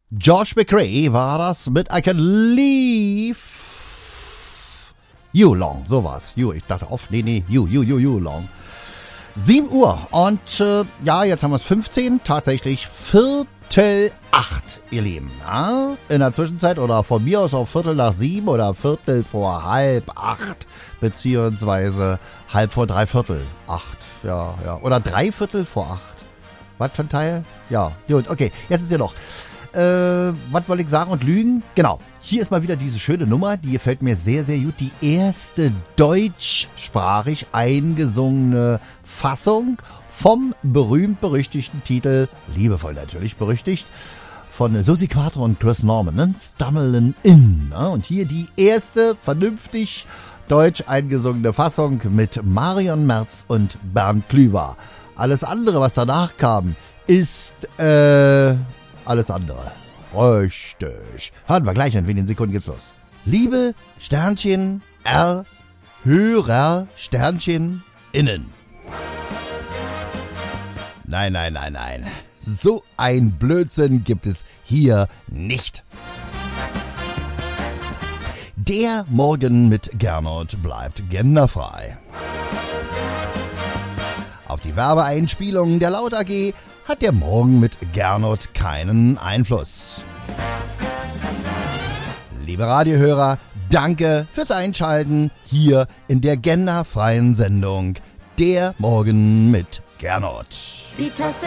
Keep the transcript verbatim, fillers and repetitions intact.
George McRae war das mit I Can Leave You Long. So war's. You, ich dachte oft, nee, nee, You, You, You, You Long. sieben Uhr und äh, ja, jetzt haben wir es fünfzehn, tatsächlich Viertel acht, ihr Lieben. Ja? In der Zwischenzeit oder von mir aus auch Viertel nach sieben oder Viertel vor halb acht, beziehungsweise halb vor dreiviertel acht, ja, ja, oder dreiviertel vor acht. Was für ein Teil? Ja, gut, okay, jetzt ist ja noch. Äh, was wollte ich sagen und lügen? Genau, hier ist mal wieder diese schöne Nummer, die gefällt mir sehr, sehr gut. Die erste deutschsprachig eingesungene Fassung vom berühmt-berüchtigten Titel, liebevoll natürlich berüchtigt, von Susi Quatro und Chris Norman, Stummelin' In. Und hier die erste vernünftig deutsch eingesungene Fassung mit Marion Merz und Bernd Klüver. Alles andere, was danach kam, ist äh, alles andere. Richtig. Hören wir gleich, in wenigen Sekunden geht's los. Liebe Sternchen R, Hörer Sternchen Innen. Nein, nein, nein, nein. So ein Blödsinn gibt es hier nicht. Der Morgen mit Gernot bleibt genderfrei. Auf die Werbeeinspielungen der Laut A G hat der Morgen mit Gernot keinen Einfluss. Liebe Radiohörer, danke fürs Einschalten hier in der genderfreien Sendung Der Morgen mit Gernot. Die Tasse